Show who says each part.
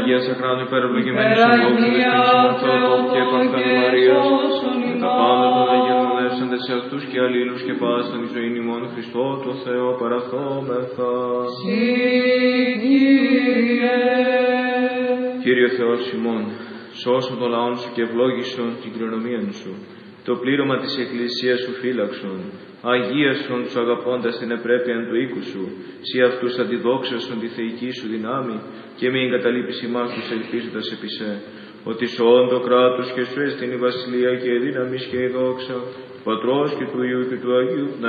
Speaker 1: Αγία Σαχράντου υπερευλογημένης ομόξενης και Θεοτόπου και Επαρχάνου Μαρίας, με τα πάντα των Αγίων μονεύσαντες σε αυτούς και αλλήλους και πάσαν η ζωή ημών Χριστό το Θεό παραθόμεθα. Κύριε Θεός ημών, σώσον των λαών σου και ευλόγησον την κληρονομίαν σου. Το πλήρωμα της Εκκλησίας σου φύλαξον, αγίασον τους αγαπώντας την επρέπεια του οίκου σου, σοι αυτούς αντιδόξασον τη θεϊκή σου δυνάμει, και μην εγκαταλείπεις ημάς τους ελπίζοντας επί σε, ότι σώον το κράτος και σου έστειν η βασιλεία και η δύναμις και η δόξα, Πατρός και του Υιού και του Αγίου